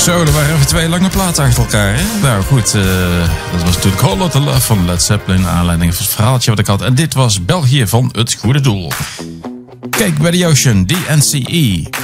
Zo, er waren even 2 lange platen achter elkaar. Hè? Nou goed, dat was natuurlijk Whole Lotta Love van Led Zeppelin. Aanleiding van het verhaaltje wat ik had. En dit was België van Het Goede Doel. Kijk bij de Ocean, DNCE.